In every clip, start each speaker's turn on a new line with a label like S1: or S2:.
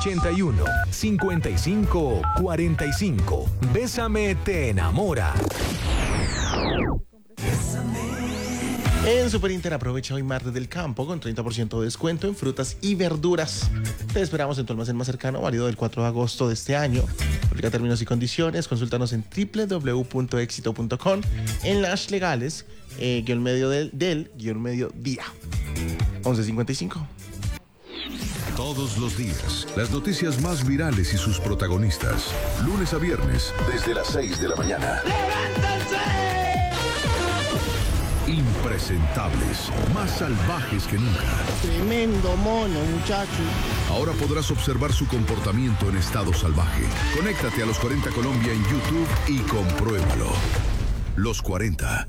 S1: 381-5545. Bésame te enamora.
S2: En Super Inter aprovecha hoy martes del campo con 30% de descuento en frutas y verduras. Te esperamos en tu almacén más cercano, válido del 4 de agosto de este año. Aplica términos y condiciones. Consúltanos en www.exito.com, en las legales, guión medio del guión medio día. 11:55.
S3: Todos los días, las noticias más virales y sus protagonistas. Lunes a viernes, desde las 6 de la mañana. ¡Levántense! Impresentables, más salvajes que nunca.
S4: Tremendo mono, muchacho.
S3: Ahora podrás observar su comportamiento en estado salvaje. Conéctate a Los 40 Colombia en YouTube y compruébalo. Los 40.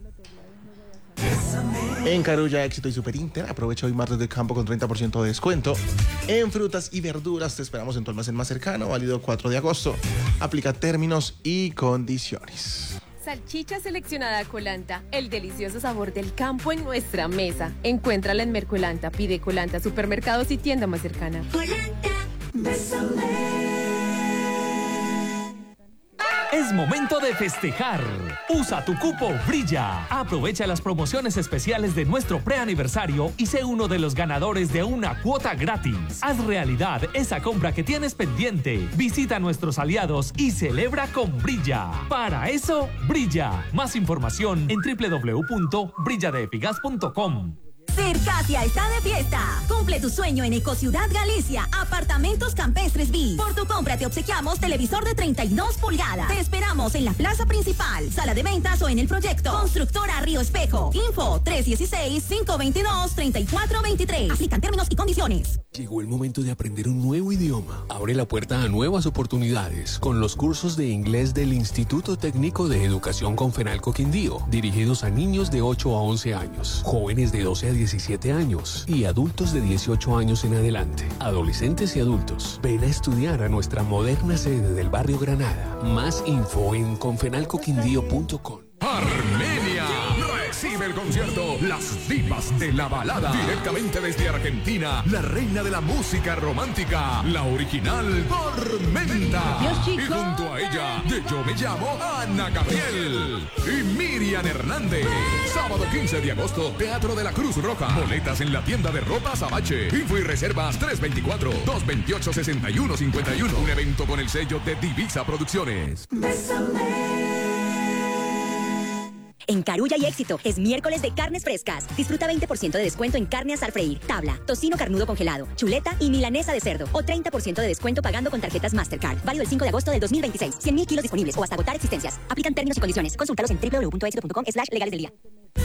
S2: En Carulla, Éxito y Super Inter aprovecha hoy martes del campo con 30% de descuento en frutas y verduras. Te esperamos en tu almacén más cercano, válido 4 de agosto. Aplica términos y condiciones.
S5: Salchicha seleccionada Colanta, el delicioso sabor del campo en nuestra mesa. Encuéntrala en Mercolanta, pide Colanta, supermercados y tienda más cercana.
S6: Colanta, bésame.
S7: Es momento de festejar. Usa tu cupo Brilla. Aprovecha las promociones especiales de nuestro preaniversario y sé uno de los ganadores de una cuota gratis. Haz realidad esa compra que tienes pendiente. Visita a nuestros aliados y celebra con Brilla. Para eso, Brilla. Más información en www.brilladeefigas.com.
S8: Circasia está de fiesta. Cumple tu sueño en Ecociudad Galicia. Apartamentos Campestres B. Por tu compra te obsequiamos televisor de 32 pulgadas. Te esperamos en la plaza principal, sala de ventas o en el proyecto. Constructora Río Espejo. Info 316-522-3423. Aplican términos y condiciones.
S9: Llegó el momento de aprender un nuevo idioma. Abre la puerta a nuevas oportunidades con los cursos de inglés del Instituto Técnico de Educación Confenalco Quindío, dirigidos a niños de 8 a 11 años, jóvenes de 12 a 17 años y adultos de 18 años en adelante, adolescentes y adultos. Ven a estudiar a nuestra moderna sede del barrio Granada. Más info en confenalcoquindío.com.
S10: Armenia recibe el concierto Las Divas de la Balada, directamente desde Argentina, la reina de la música romántica, la original Tormenta. Y junto a ella, de Yo Me Llamo, Ana Gabriel y Miriam Hernández. Sábado 15 de agosto, Teatro de la Cruz Roja. Boletas en la tienda de ropa Sabache. Info y reservas 324-228-6151. Un evento con el sello de Divisa Producciones.
S8: En Carulla y Éxito es miércoles de carnes frescas. Disfruta 20% de descuento en carne asar freír, tabla, tocino carnudo congelado, chuleta y milanesa de cerdo. O 30% de descuento pagando con tarjetas Mastercard. Válido el 5 de agosto del 2026. 100.000 kilos disponibles o hasta agotar existencias. Aplican términos y condiciones. Consúltalos en www.exito.com/legales del día.